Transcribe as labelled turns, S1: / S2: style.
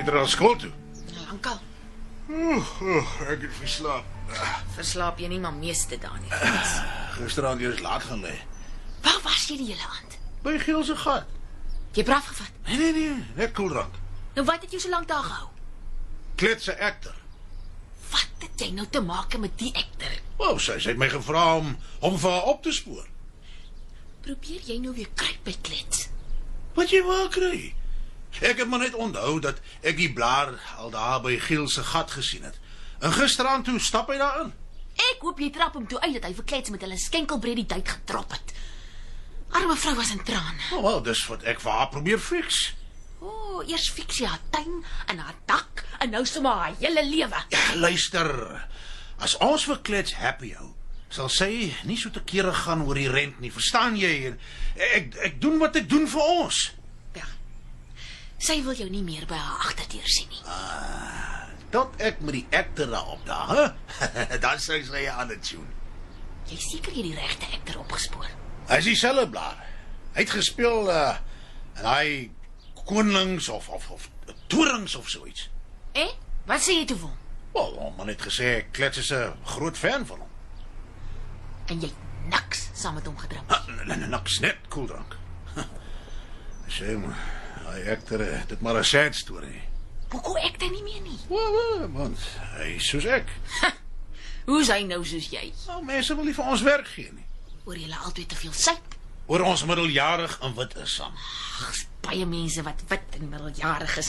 S1: gister al skool toe?
S2: Lankal.
S1: Ek het verslaap.
S2: Verslaap jy nie, maar meeste daar nie.
S1: Gisterand eers laat gaan lê.
S2: Waar was jy die hele aand?
S1: By Giel se gat.
S2: Jy het afgevat.
S1: Nee, net koeldrank.
S2: Nou wat het jou so lank daar gehou?
S1: Kletse ekter.
S2: Wat het jy nou te maak met die ekter?
S1: Sy het my gevra om vir haar op te spoor.
S2: Probeer jy nou weer kruip by klets?
S1: Wat jy wil kry? Ek het maar net onthou dat ek die blaar al daar by Giel se gat gesien het. En gisteraan toe stap hy daarin.
S2: Ek hoop jy trap hom toe uit dat hy vir klets met hulle skenkelbreed die tyd getrap het. Arme vrou was in trane.
S1: Wel, dis wat ek vir haar probeer fix.
S2: Eers fix sy haar tuin en haar dak en nou sommer haar hele lewe.
S1: Ja, luister. As ons vir klets happy hou, sal sy nie so te kere gaan oor die rent nie, verstaan jy? Ek doen wat ek doen vir ons.
S2: Ja. Sy wil jou nie meer by haar agterdeur sien nie.
S1: Tot ek met die ekter daarop daar, dan sê sy 'n ander tune.
S2: Jy seker jy die regte ekter opgespoor.
S1: Hy is dieselfde blaar. Hy het gespeel en hy konings of torings of so iets.
S2: Wat sê jy toe vir hom?
S1: Wel, man het gesê Klets is 'n groot fan van hom.
S2: En jy niks saam met hom gedrink.
S1: Niks, net koeldrank. Sê maar, hy ekter, dit maar 'n sad storie.
S2: Hoekom ek dit nie meer nie?
S1: Wel, want hy is soos ek.
S2: Hoe is hy nou soos jy?
S1: Nou, mense wil nie vir ons werk gee nie.
S2: Oor julle altyd te veel suip.
S1: Oor ons middeljarig en wit is saam.
S2: Baie mense wat wit en middeljarig is.